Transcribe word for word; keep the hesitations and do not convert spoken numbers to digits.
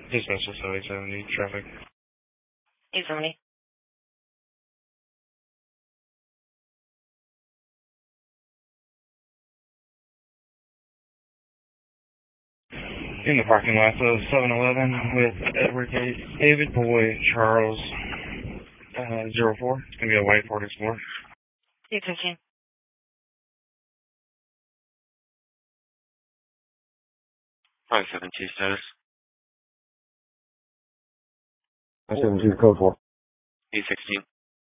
Dispatcher seven seventy, traffic. eight seventy. In the parking lot of seven eleven with Edward David Boy Charles uh, zero four. It's going to be a white Ford Explorer. eight fifteen. five seven two status. five seven two code four. eight sixteen.